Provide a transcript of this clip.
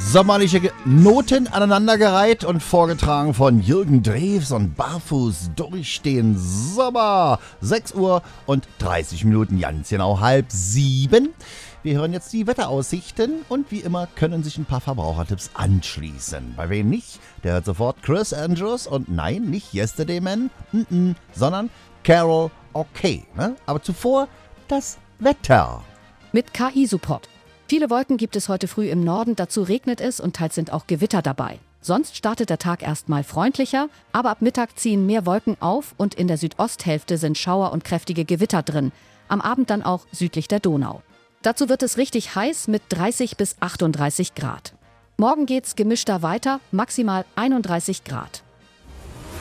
Sommerliche Noten aneinandergereiht und vorgetragen von Jürgen Drews und Barfuß durch den Sommer. 6 Uhr und 30 Minuten, ganz genau 6:30. Wir hören jetzt die Wetteraussichten und wie immer können sich ein paar Verbrauchertipps anschließen. Bei wem nicht, der hört sofort Chris Andrews und nein, nicht Yesterday Man, sondern Carol Okay. Ne? Aber zuvor das Wetter. Mit KI-Support. Viele Wolken gibt es heute früh im Norden, dazu regnet es und teils sind auch Gewitter dabei. Sonst startet der Tag erstmal freundlicher, aber ab Mittag ziehen mehr Wolken auf und in der Südosthälfte sind Schauer und kräftige Gewitter drin. Am Abend dann auch südlich der Donau. Dazu wird es richtig heiß mit 30 bis 38 Grad. Morgen geht's gemischter weiter, maximal 31 Grad.